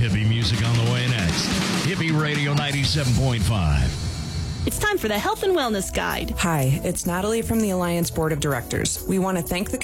hippie music on the way next. Hippie Radio 97.5. It's time for the Health and Wellness Guide. Hi, it's Natalie from the Alliance Board of Directors. We want to thank the